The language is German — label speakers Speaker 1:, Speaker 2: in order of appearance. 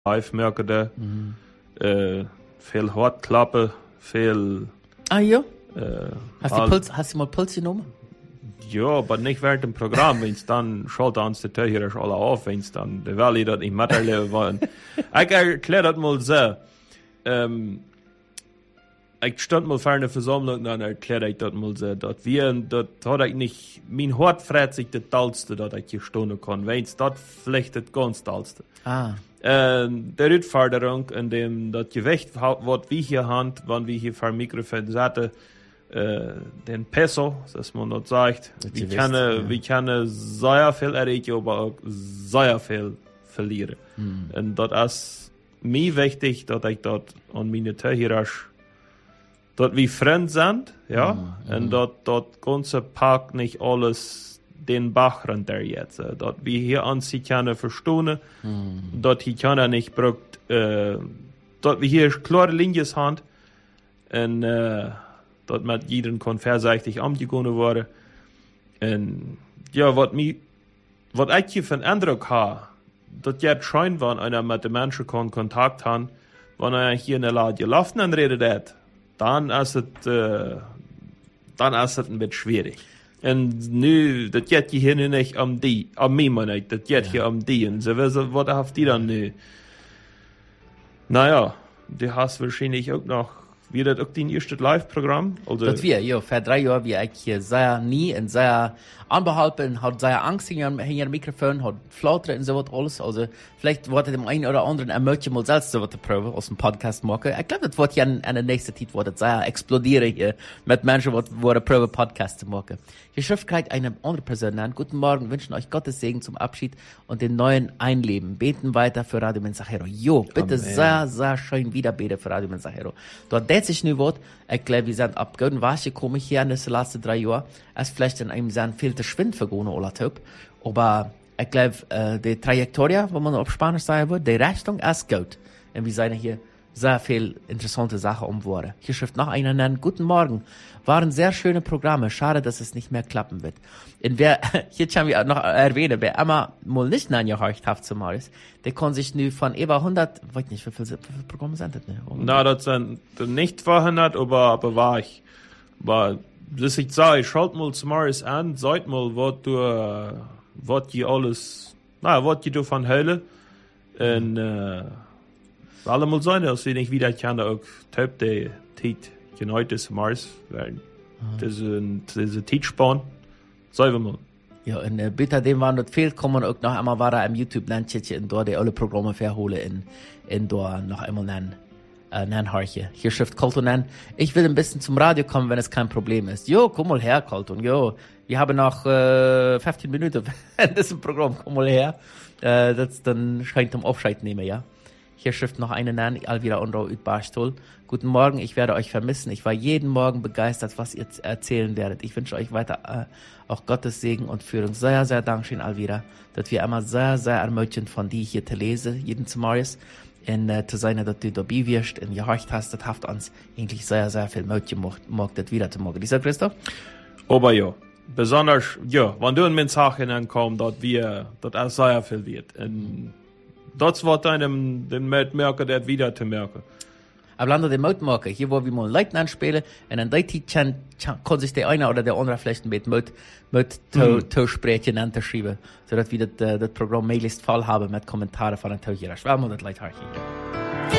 Speaker 1: live merken da. Viel Hartklappe, viel...
Speaker 2: Ah ja? Hast du mal Puls genommen?
Speaker 1: Ja, aber nicht während dem Programm, wenn es dann schaltet uns die Tür alle auf, wenn es dann, der will ich das nicht miterleben wollen. Ich erkläre das mal so. Ich stand mal vor einer Versammlung und dann erkläre ich das mal so, dass das hat ich nicht, mein Hort freut sich das Tollste, dass ich hier stehen kann, wenn es das vielleicht das ganz Tollste. Der Rückforderung, in dem das Gewicht, was wir hier haben, wenn wir hier vor dem Mikrofon sitzen, den Peso, dass man das sagt, wir können sehr viel erreichen, aber auch sehr viel verlieren. Und das ist mir wichtig, dass ich dort an meine Zuhörer, dass wir Freunde sind, ja, und dass das ganze Park nicht alles den Bach runter jetzt, dass wir hier an sich können verstehen, dass die können nicht braucht, dass wir hier klare Linien haben, und dat met jeden kon verzeichtig amgegangen worden. En ja, wat ik hier van Eindruck ha, dat jetzt schein, wenn einer mit den Menschen Kontakt hat, wenn er hier in der Lade gelaufen und redet, dann ist es ein bisschen schwierig. Und nu, das geht hier nicht am mir, meine ich, das geht hier am die. Und so, was habt die dann nu? Naja, du hast wahrscheinlich auch noch wie das auch dein erstes Live-Programm? Also
Speaker 2: das vor 3 Jahren, wie ich hier sehr nie und sehr anbehalten, hat sehr Angst hinter dem Mikrofon, hat Flattern und so was alles. Also, vielleicht wollte dem einen oder anderen ein Möchtchen mal selbst so was probieren aus dem Podcast machen. Ich glaube, das wird ja in der nächsten Zeit, wird sehr explodieren hier mit Menschen, die probieren, Podcasts zu machen. Die Schrift kriegt eine andere Person an. Guten Morgen, wünschen euch Gottes Segen zum Abschied und den neuen Einleben. Beten weiter für Radio Mensajero. Jo, bitte sehr, sehr schön wieder beten für Radio Mensajero. Dort sich nu wird, ich glaube, wir sind abgegangen, was ich komme hier in den letzten 3 Jahren, es vielleicht in einem sehr viel zu schwind vergangen oder so. Aber ich glaube, die Trajektorie, wo man auf Spanisch sagen würde, die Richtung ist gut. Und wir sehen hier sehr viel interessante Sachen umworden. Hier schreibt noch einer nennen, guten Morgen. Waren sehr schöne Programme. Schade, dass es nicht mehr klappen wird. Und hier kann ich noch erwähnen, wer immer mal nicht angehorcht hat zu Morris, der kann sich nu von über 100, weiß nicht, wie viele Programme sind das?
Speaker 1: Na, das sind nicht 200, aber war ich. Das ich sage, ich schalte mal zu Morris an, seid mal, was die davon hören. Und, alle mal sein, dass sie nicht wieder kann, auch Typ der Tit United Mars werden. Das ist ein Teachspan. Sagen wir mal.
Speaker 2: Ja, und bitte dem waren das viel, kommen auch noch einmal war im YouTube-Landchen und dort die alle Programme verholen in dort noch einmal nennen Harche. Hier schrift Colton an, ich will ein bisschen zum Radio kommen, wenn es kein Problem ist. Jo, komm mal her, Colton, jo. Wir haben noch 15 Minuten in diesem Programm, komm mal her. Das dann scheint zum Aufscheid nehmen, ja. Hier schrift noch eine an, Alvira Ondro ut Barstol. Guten Morgen, ich werde euch vermissen. Ich war jeden Morgen begeistert, was ihr erzählen werdet. Ich wünsche euch weiter auch Gottes Segen und Führung. Sehr, sehr Dankeschön, Alvira, dass wir immer sehr, sehr ermöglichen von dir hier zu lesen, jeden Morgen. Und zu sein, dass du dabei wirst und gehorcht hast, das hat uns eigentlich sehr, sehr viel Möglich gemacht, das wieder zu machen. Dieser Christoph?
Speaker 1: Aber ja, besonders, ja, wenn du in meine Sachen ankommst, dass auch sehr viel wird. Und das wird einem den merken, der wieder zu merken.
Speaker 2: Aber landen den Mutmarker, hier wo wir mal Leuten anspielen, und dann kann sich der eine oder der andere vielleicht mit sprechen und schreiben, sodass wir das Programm möglichst voll haben mit Kommentaren von den Tauchern. Ich will mal das Leute hier.